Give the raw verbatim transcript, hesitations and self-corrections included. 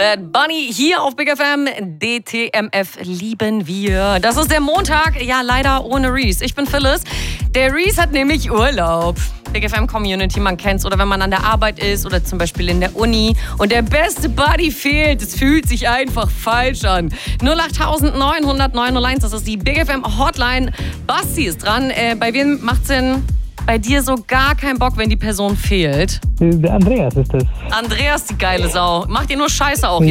Bad Bunny hier auf Big F M. D T M F lieben wir. Das ist der Montag, ja leider ohne Reese. Ich bin Phyllis. Der Reese hat nämlich Urlaub. Big F M Community, man kennt's. Oder wenn man an der Arbeit ist oder zum Beispiel in der Uni und der beste Buddy fehlt. Es fühlt sich einfach falsch an. null acht neun null null neun null eins, das ist die Big F M Hotline. Basti ist dran. Äh, bei wem macht's denn bei dir so gar keinen Bock, wenn die Person fehlt? Der Andreas ist das. Andreas, die geile Sau. Macht dir nur Scheiße auch.